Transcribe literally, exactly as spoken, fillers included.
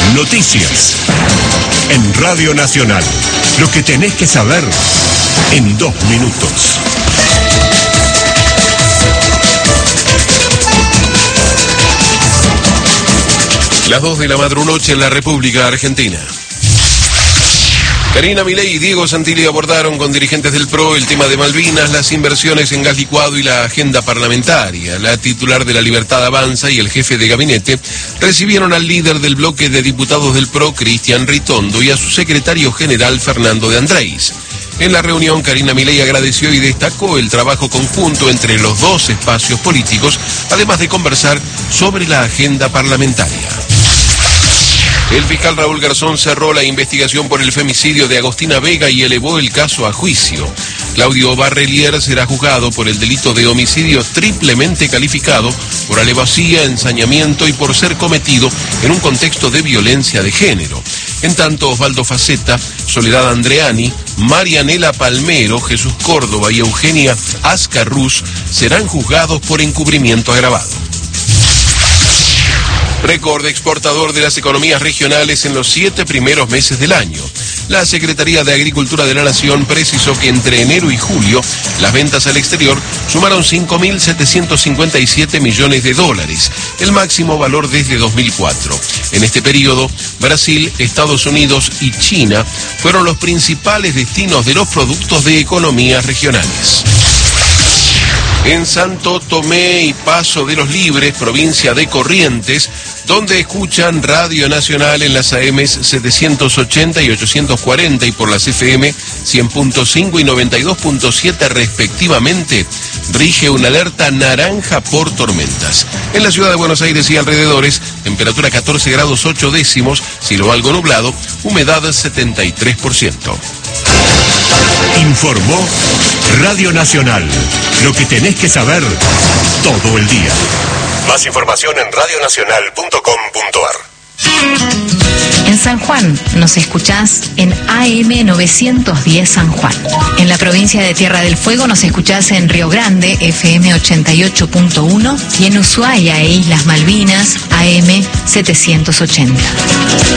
Noticias. En Radio Nacional. Lo que tenés que saber en dos minutos. Las dos de la madrunoche en la República Argentina. Karina Milei y Diego Santilli abordaron con dirigentes del P R O el tema de Malvinas, las inversiones en gas licuado y la agenda parlamentaria. La titular de La Libertad Avanza y el jefe de gabinete recibieron al líder del bloque de diputados del P R O, Cristian Ritondo, y a su secretario general, Fernando de Andrés. En la reunión, Karina Milei agradeció y destacó el trabajo conjunto entre los dos espacios políticos, además de conversar sobre la agenda parlamentaria. El fiscal Raúl Garzón cerró la investigación por el femicidio de Agostina Vega y elevó el caso a juicio. Claudio Barrelier será juzgado por el delito de homicidio triplemente calificado por alevosía, ensañamiento y por ser cometido en un contexto de violencia de género. En tanto, Osvaldo Faceta, Soledad Andreani, Marianela Palmero, Jesús Córdoba y Eugenia Ascarrús serán juzgados por encubrimiento agravado. Récord exportador de las economías regionales en los siete primeros meses del año. La Secretaría de Agricultura de la Nación precisó que entre enero y julio las ventas al exterior sumaron cinco mil setecientos cincuenta y siete millones de dólares, el máximo valor desde dos mil cuatro. En este periodo, Brasil, Estados Unidos y China fueron los principales destinos de los productos de economías regionales. En Santo Tomé y Paso de los Libres, provincia de Corrientes, donde escuchan Radio Nacional en las A M setecientos ochenta y ochocientos cuarenta y por las F M cien punto cinco y noventa y dos punto siete respectivamente, rige una alerta naranja por tormentas. En la ciudad de Buenos Aires y alrededores, temperatura catorce grados ocho décimos, cielo algo nublado, humedad setenta y tres por ciento. Informó Radio Nacional. Lo que tenés que saber todo el día. Más información en radio nacional punto com punto a r. En San Juan nos escuchás en A M novecientos diez San Juan. En la provincia de Tierra del Fuego nos escuchás en Río Grande, F M ochenta y ocho punto uno, y en Ushuaia e Islas Malvinas, A M setecientos ochenta.